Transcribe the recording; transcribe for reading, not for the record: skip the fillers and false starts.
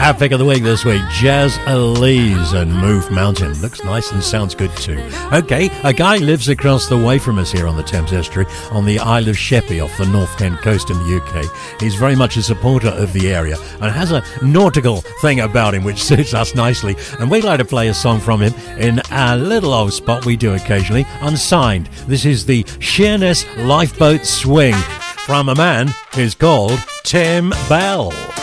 Our pick of the week this week, Jazz Elise and Move Mountain. Looks nice and sounds good too. Okay, a guy lives across the way from us here on the Thames Estuary on the Isle of Sheppey off the North Kent coast in the UK. He's very much a supporter of the area and has a nautical thing about him which suits us nicely. And we'd like to play a song from him in our little old spot we do occasionally, unsigned. This is the Sheerness Lifeboat Swing from a man who's called Tim Bell.